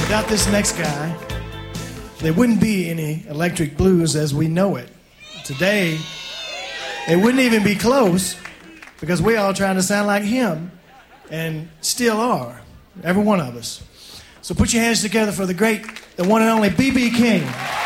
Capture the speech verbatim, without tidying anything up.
Without this next guy, there wouldn't be any electric blues as we know it. Today, it wouldn't even be close because we're all trying to sound like him and still are, every one of us. So put your hands together for the great, the one and only B B King.